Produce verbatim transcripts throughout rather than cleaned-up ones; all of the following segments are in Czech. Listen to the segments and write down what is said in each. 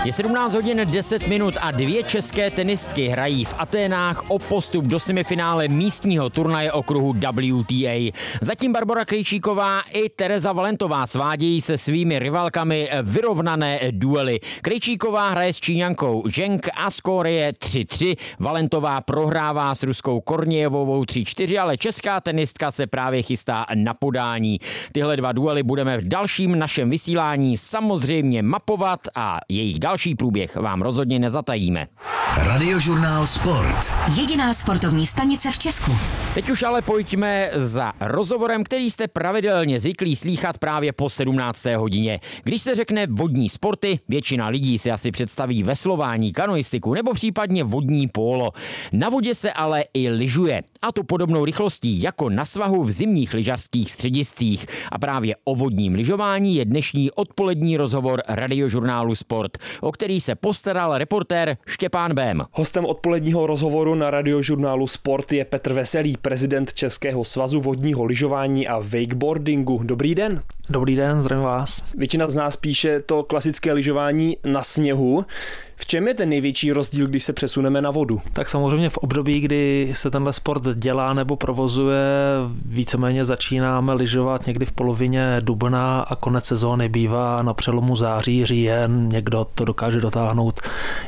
Je sedmnáct hodin deset minut a dvě české tenistky hrají v Aténách o postup do semifinále místního turnaje okruhu W T A. Zatím Barbora Krejčíková i Tereza Valentová svádějí se svými rivalkami vyrovnané duely. Krejčíková hraje s Číňankou Zheng a skóre je tři tři. Valentová prohrává s Ruskou Kornějevovou tři čtyři, ale česká tenistka se právě chystá na podání. Tyhle dva duely budeme v dalším našem vysílání samozřejmě mapovat a jejich další průběh vám rozhodně nezatajíme. Radiožurnál Sport. Jediná sportovní stanice v Česku. Teď už ale pojďme za rozhovorem, který jste pravidelně zvyklí slýchat právě po sedmnácté hodině. Když se řekne vodní sporty, většina lidí si asi představí veslování, kanoistiku nebo případně vodní pólo. Na vodě se ale i lyžuje. A to podobnou rychlostí jako na svahu v zimních lyžařských střediscích. A právě o vodním lyžování je dnešní odpolední rozhovor Radiožurnálu Sport, o který se postaral reportér Štěpán Bém. Hostem odpoledního rozhovoru na Radiožurnálu Sport je Petr Veselý, prezident Českého svazu vodního lyžování a wakeboardingu. Dobrý den. Dobrý den, zdravím vás. Většina z nás píše to klasické lyžování na sněhu. V čem je ten největší rozdíl, když se přesuneme na vodu? Tak samozřejmě v období, kdy se tenhle sport dělá nebo provozuje, víceméně začínáme lyžovat někdy v polovině dubna a konec sezóny bývá na přelomu září, říjen. Někdo to dokáže dotáhnout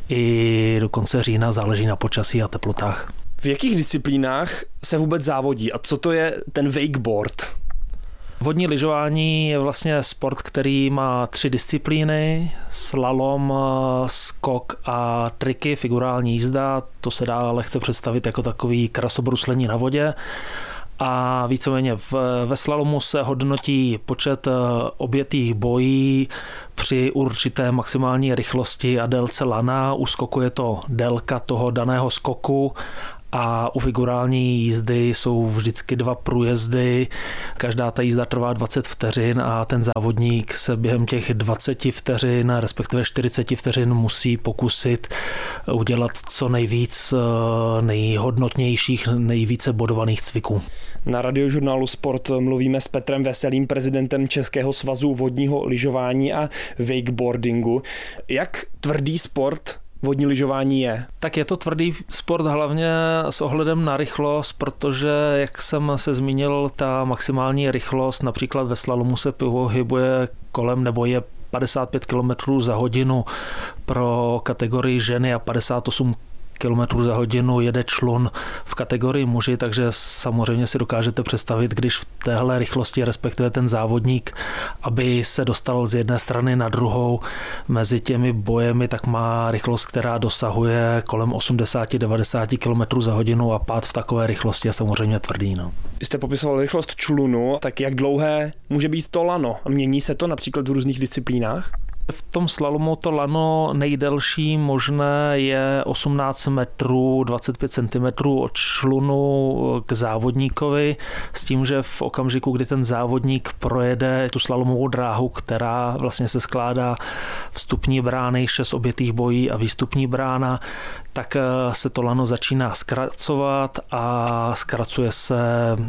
i do konce října, záleží na počasí a teplotách. V jakých disciplínách se vůbec závodí a co to je ten wakeboard? Vodní lyžování je vlastně sport, který má tři disciplíny, slalom, skok a triky, figurální jízda. To se dá lehce představit jako takový krasobruslení na vodě. A víceméně v, ve slalomu se hodnotí počet objetých bojí při určité maximální rychlosti a délce lana. U skoku je to délka toho daného skoku. A u figurální jízdy jsou vždycky dva průjezdy, každá ta jízda trvá dvacet vteřin a ten závodník se během těch dvacet vteřin, respektive čtyřicet vteřin musí pokusit udělat co nejvíc nejhodnotnějších, nejvíce bodovaných cviků. Na Radiožurnálu Sport mluvíme s Petrem Veselým, prezidentem Českého svazu vodního lyžování a wakeboardingu. Jak tvrdý sport vodní lyžování je? Tak je to tvrdý sport hlavně s ohledem na rychlost, protože, jak jsem se zmínil, ta maximální rychlost například ve slalomu se pohybuje kolem nebo je padesát pět kilometrů za hodinu pro kategorii ženy a padesát osm kilometrů za hodinu jede člun v kategorii muži, takže samozřejmě si dokážete představit, když v téhle rychlosti, respektive ten závodník, aby se dostal z jedné strany na druhou mezi těmi bojemi, tak má rychlost, která dosahuje kolem osmdesát až devadesát kilometrů za hodinu a pád v takové rychlosti je samozřejmě tvrdý. No. Vy jste popisoval rychlost člunu, tak jak dlouhé může být to lano? Mění se to například v různých disciplínách? V tom slalomu to lano nejdelší možné je osmnáct metrů, dvacet pět centimetrů od člunu k závodníkovi, s tím, že v okamžiku, kdy ten závodník projede tu slalomovou dráhu, která vlastně se skládá vstupní brány, šest objetých bojí a výstupní brána, tak se to lano začíná zkracovat a zkracuje se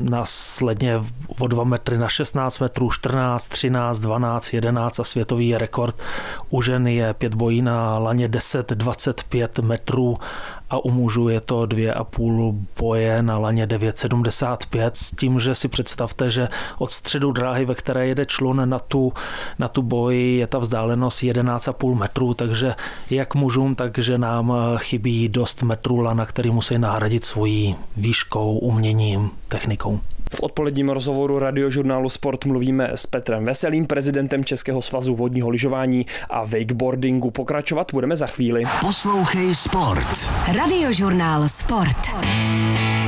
následně o dva metry na šestnáct metrů, čtrnáct, třináct, dvanáct, jedenáct a světový rekord u žen je pět bojí na laně deset, dvacet pět metrů a u mužů je to dvě a půl boje na laně devět sedmdesát pět s tím, že si představte, že od středu dráhy, ve které jede člun na tu, na tu boj, je ta vzdálenost jedenáct a půl metrů, takže jak mužům, tak ženám chybí dost metrů lana, který musí nahradit svojí výškou, uměním, technikou. V odpoledním rozhovoru Radiožurnálu Sport mluvíme s Petrem Veselým, prezidentem Českého svazu vodního lyžování a wakeboardingu. Pokračovat budeme za chvíli. Poslouchej Sport. Radiožurnál Sport.